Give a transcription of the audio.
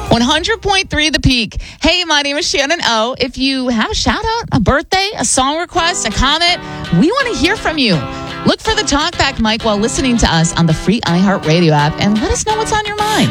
100.3 The Peak. Hey, my name is Shannon O. If you have a shout out, a birthday, a song request, a comment, we want to hear from you. Look for the talkback mic while listening to us on the free iHeartRadio app and let us know what's on your mind.